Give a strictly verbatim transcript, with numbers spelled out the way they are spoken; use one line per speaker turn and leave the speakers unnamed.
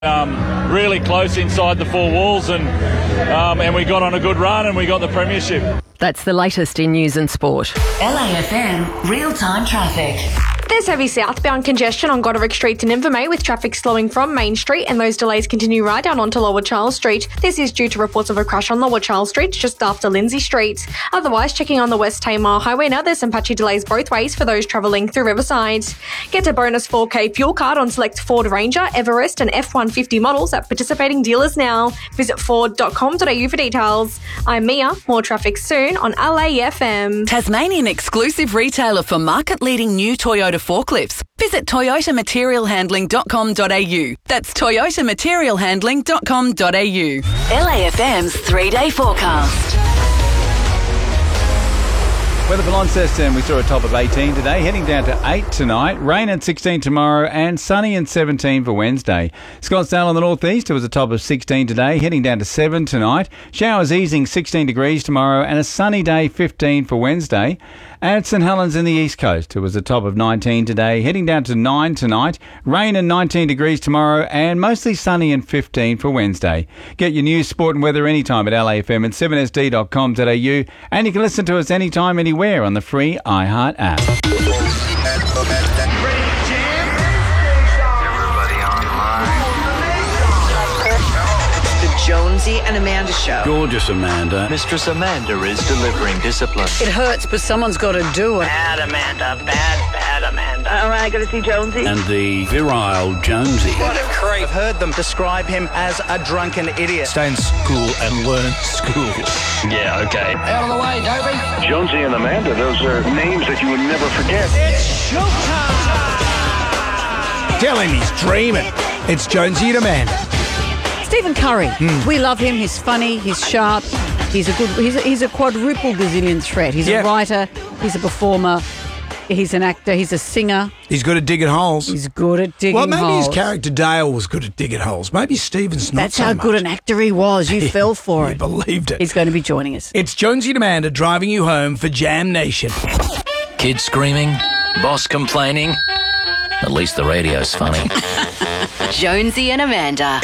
Um, really close inside the four walls and um, and we got on a good run and we got the premiership.
That's the latest in news and sport.
L A F M real-time traffic.
There's heavy southbound congestion on Goderic Street to Invermay with traffic slowing from Main Street, and those delays continue right down onto Lower Charles Street. This is due to reports of a crash on Lower Charles Street just after Lindsay Street. Otherwise, checking on the West Tamar Highway now, there's some patchy delays both ways for those travelling through Riverside. Get a bonus four K fuel card on select Ford Ranger, Everest and F one fifty models at participating dealers now. Visit ford dot com dot a u for details. I'm Mia. More traffic soon on L A F M.
Tasmanian exclusive retailer for market-leading new Toyota forklifts. Visit toyota material handling dot com dot a u. That's toyota material handling dot com dot a u.
L A F M's three-day forecast.
Weather for Launceston, we saw a top of eighteen today, heading down to eight tonight, rain at sixteen tomorrow and sunny and seventeen for Wednesday. Scottsdale on the northeast, it was a top of sixteen today, heading down to seven tonight. Showers easing sixteen degrees tomorrow and a sunny day fifteen for Wednesday. At St Helens in the east coast, it was a top of nineteen today, heading down to nine tonight. Rain and nineteen degrees tomorrow and mostly sunny and fifteen for Wednesday. Get your news, sport and weather anytime at L A F M and seven S D dot com dot a u, and you can listen to us anytime, anywhere on the free iHeart app.
Jonesy and Amanda Show.
Gorgeous Amanda.
Mistress Amanda is delivering discipline.
It hurts, but someone's got to do it.
Bad Amanda, bad, bad Amanda. All right, going to see Jonesy.
And the virile Jonesy.
What a creep.
I've heard them describe him as a drunken idiot.
Stay in school and learn school.
Yeah, okay.
Out of the way, Dopey.
Jonesy and Amanda, those are names that you would never forget.
It's showtime!
Tell him he's dreaming. It's Jonesy and Amanda.
Stephen Curry. Mm. We love him. He's funny. He's sharp. He's a good. He's a, he's a quadruple gazillion threat. He's yep. a writer. He's a performer. He's an actor. He's a singer.
He's good at digging holes.
He's good at digging holes.
Well, maybe
holes.
his character Dale was good at digging holes. Maybe Stephen's not.
That's
so
how
much.
good an actor he was. You fell for
you
it.
Believed it.
He's going to be joining us.
It's Jonesy and Amanda driving you home for Jam Nation.
Kids screaming, boss complaining. At least the radio's funny.
Jonesy and Amanda.